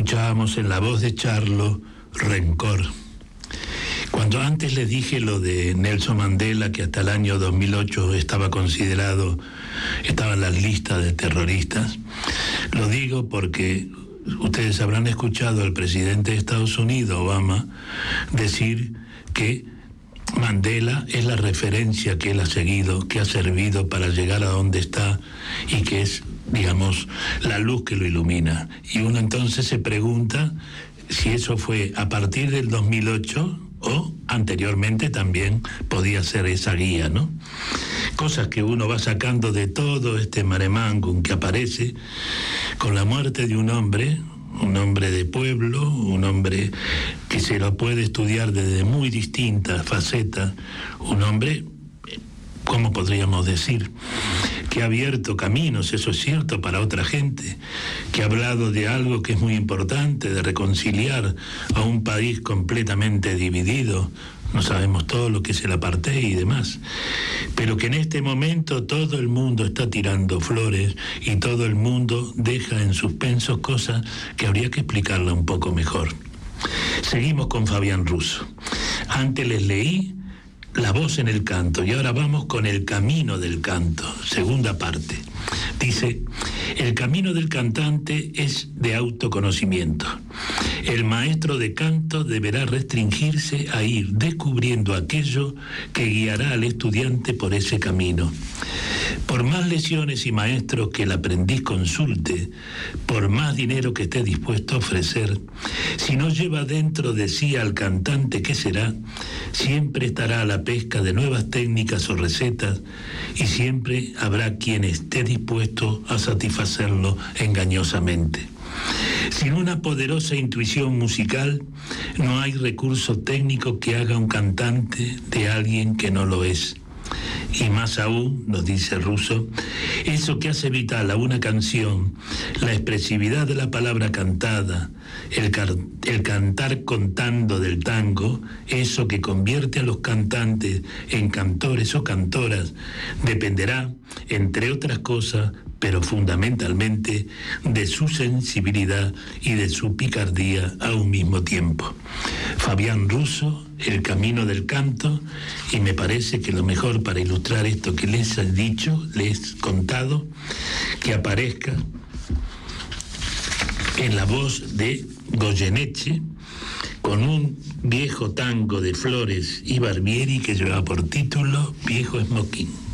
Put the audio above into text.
Escuchábamos en la voz de Charlo, Rencor. Cuando antes les dije lo de Nelson Mandela, que hasta el año 2008 estaba en las listas de terroristas, lo digo porque ustedes habrán escuchado al presidente de Estados Unidos, Obama, decir que Mandela es la referencia que él ha seguido, que ha servido para llegar a donde está y que es, digamos, la luz que lo ilumina. Y uno entonces se pregunta si eso fue a partir del 2008 o anteriormente también podía ser esa guía, ¿no? Cosas que uno va sacando de todo este maremángum que aparece con la muerte de un hombre de pueblo, un hombre que se lo puede estudiar desde muy distintas facetas, un hombre, ¿cómo podríamos decir?, que ha abierto caminos, eso es cierto, para otra gente, que ha hablado de algo que es muy importante, de reconciliar a un país completamente dividido. No sabemos todo lo que es el apartheid y demás, pero que en este momento todo el mundo está tirando flores y todo el mundo deja en suspenso cosas que habría que explicarla un poco mejor. Seguimos con Fabián Russo. Antes les leí La voz en el canto y ahora vamos con El camino del canto, segunda parte. Dice: el camino del cantante es de autoconocimiento. El maestro de canto deberá restringirse a ir descubriendo aquello que guiará al estudiante por ese camino. Por más lecciones y maestros que el aprendiz consulte, por más dinero que esté dispuesto a ofrecer, si no lleva dentro de sí al cantante, ¿qué será? Siempre estará a la pesca de nuevas técnicas o recetas y siempre habrá quien esté dispuesto a satisfacerlo engañosamente. Sin una poderosa intuición musical, no hay recurso técnico que haga un cantante de alguien que no lo es. Y más aún, nos dice Russo, eso que hace vital a una canción, la expresividad de la palabra cantada, el cantar contando del tango, eso que convierte a los cantantes en cantores o cantoras, dependerá, entre otras cosas, pero fundamentalmente, de su sensibilidad y de su picardía a un mismo tiempo. Fabián Russo, El camino del canto, y me parece que lo mejor para ilustrar esto que les he dicho, les he contado, que aparezca en la voz de Goyeneche, con un viejo tango de Flores y Barbieri que lleva por título Viejo Smoking.